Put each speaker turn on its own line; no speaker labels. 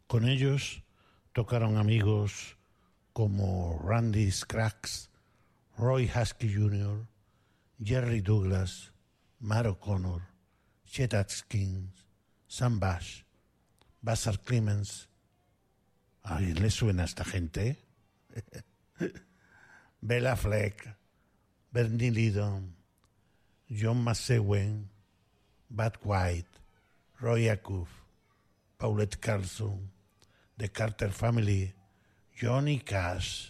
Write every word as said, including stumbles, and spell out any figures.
Con ellos tocaron amigos como Randy Scruggs, Roy Husky junior, Jerry Douglas, Matt O'Connor, Chet Atkins, Sam Bash, Buster Clemens. ¿A le suena a esta gente? Bela Fleck, Bernie Lydon, John Massewen, Bud White, Roy Acuff, Paulette Carlson, The Carter Family, Johnny Cash,